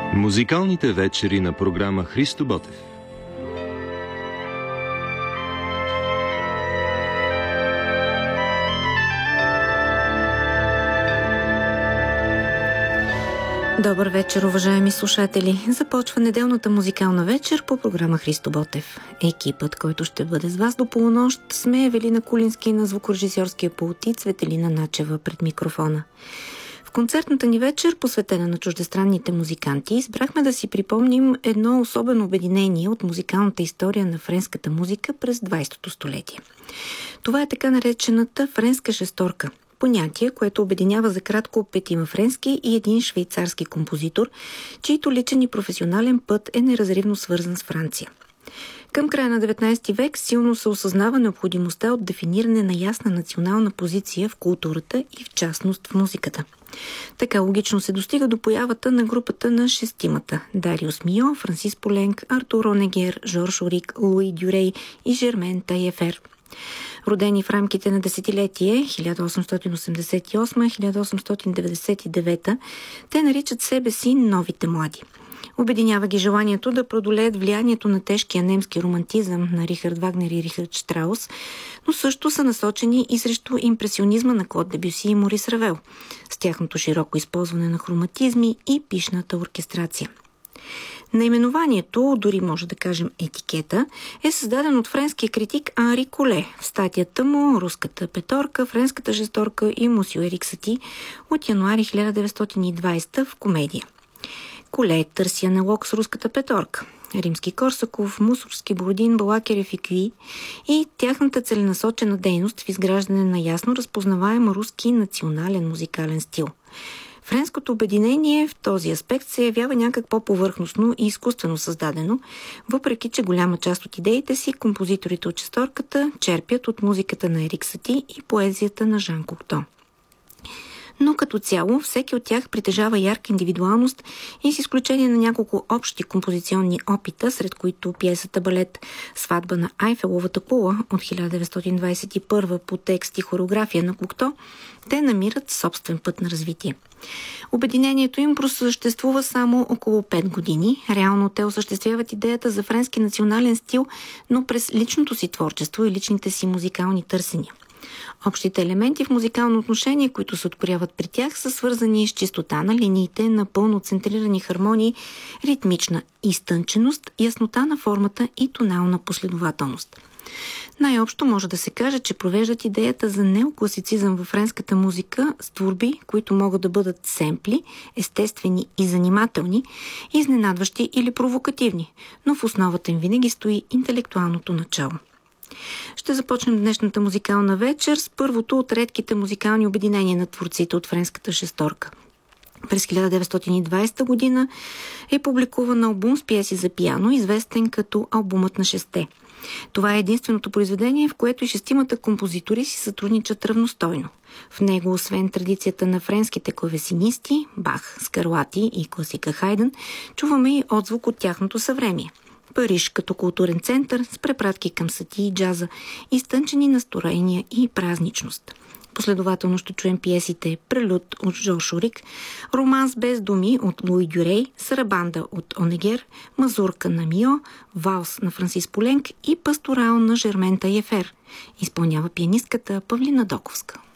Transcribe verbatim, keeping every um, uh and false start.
Музикалните вечери на програма Христо Ботев. Добър вечер, уважаеми слушатели! Започва неделната музикална вечер по програма Христо Ботев. Екипът, който ще бъде с вас до полунощ, сме Евелина Кулински на звукорежисьорския пулт и Цветелина Начева пред микрофона. В концертната ни вечер, посветена на чуждестранните музиканти, избрахме да си припомним едно особено обединение от музикалната история на френската музика през двайсетото столетие. Това е така наречената френска шесторка. Понятие, което обединява за кратко петима френски и един швейцарски композитор, чийто личен и професионален път е неразривно свързан с Франция. Към края на деветнайсети век силно се осъзнава необходимостта от дефиниране на ясна национална позиция в културата и в частност в музиката. Така логично се достига до появата на групата на шестимата – Дариус Мио, Франсис Поленк, Артур Онегер, Жорж Орик, Луи Дюрей и Жермен Таефер. Родени в рамките на десетилетие хиляда осемстотин осемдесет и осма - хиляда осемстотин деветдесет и девета, те наричат себе си новите млади. Обединява ги желанието да продолеят влиянието на тежкия немски романтизъм на Рихард Вагнер и Рихард Штраус, но също са насочени и срещу импресионизма на Клод Дебюси и Морис Равел, с тяхното широко използване на хроматизми и пишната оркестрация. Наименованието, дори може да кажем етикета, е създаден от френския критик Анри Коле в статията му «Руската петорка, френската шесторка и Мусио Ерик Сати» от януари хиляда деветстотин и двайсета в комедия. Коле търси аналог с руската петорка. Римски Корсаков, Мусорски, Бородин, Балакерев и Кюи и тяхната целенасочена дейност в изграждане на ясно разпознаваем руски национален музикален стил. Френското обединение в този аспект се явява някак по-повърхностно и изкуствено създадено, въпреки че голяма част от идеите си композиторите от шесторката черпят от музиката на Ерик Сати и поезията на Жан Кокто. Но като цяло всеки от тях притежава ярка индивидуалност и с изключение на няколко общи композиционни опита, сред които пиесата балет «Сватба на Айфеловата кула» от хиляда деветстотин двайсет и първа по текст и хореография на Кокто, те намират собствен път на развитие. Обединението им просъществува само около пет години. Реално те осъществяват идеята за френски национален стил, но през личното си творчество и личните си музикални търсения. Общите елементи в музикално отношение, които се открояват при тях, са свързани с чистота на линиите, напълно центрирани хармонии, ритмична изтънченост, яснота на формата и тонална последователност. Най-общо може да се каже, че провеждат идеята за неокласицизъм във френската музика с творби, които могат да бъдат семпли, естествени и занимателни, изненадващи или провокативни, но в основата им винаги стои интелектуалното начало. Ще започнем днешната музикална вечер с първото от редките музикални обединения на творците от френската шесторка. През хиляда деветстотин и двайсета година е публикуван албум с пиеси за пиано, известен като албумът на шесте. Това е единственото произведение, в което и шестимата композитори си сътрудничат равностойно. В него, освен традицията на френските клавесинисти, Бах, Скарлати и класика Хайден, чуваме и отзвук от тяхното съвремие. Париж като културен център с препратки към Сати и джаза, изтънчени настроения и празничност. Последователно ще чуем пиесите «Прелюд» от Жорж Орик, «Романс без думи» от Луи Дюрей, «Сарабанда» от Онегер, «Мазурка» на Мио, «Валс» на Франсис Поленк и «Пасторал» на Жермен Таефер. Изпълнява пианистката Павлина Доковска.